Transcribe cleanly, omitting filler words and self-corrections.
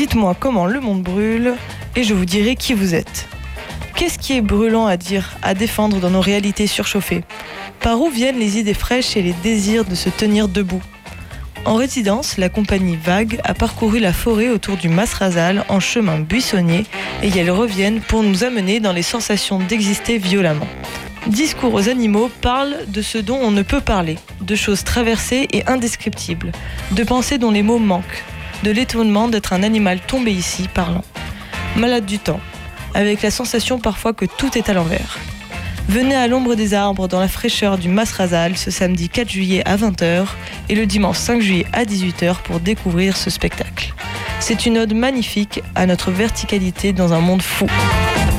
Dites-moi comment le monde brûle et je vous dirai qui vous êtes. Qu'est-ce qui est brûlant à dire, à défendre dans nos réalités surchauffées ? Par où viennent les idées fraîches et les désirs de se tenir debout ? En résidence, la compagnie Vague a parcouru la forêt autour du Mas Rasal en chemin buissonnier et elles reviennent pour nous amener dans les sensations d'exister violemment. Discours aux animaux parle de ce dont on ne peut parler, de choses traversées et indescriptibles, de pensées dont les mots manquent, de l'étonnement d'être un animal tombé ici parlant. Malade du temps, avec la sensation parfois que tout est à l'envers. Venez à l'ombre des arbres dans la fraîcheur du Mas Rasal ce samedi 4 juillet à 20h et le dimanche 5 juillet à 18h pour découvrir ce spectacle. C'est une ode magnifique à notre verticalité dans un monde fou.